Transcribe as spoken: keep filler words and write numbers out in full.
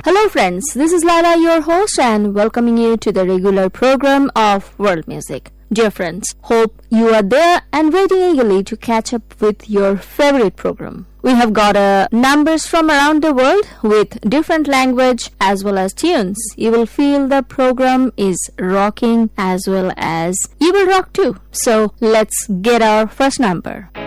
Hello friends, this is Lala, your host, and welcoming you to the regular program of World Music. Dear friends, hope you are there and waiting eagerly to catch up with your favorite program. We have got uh, numbers from around the world with different language as well as tunes. You will feel the program is rocking as well as you will rock too. So let's get our first number.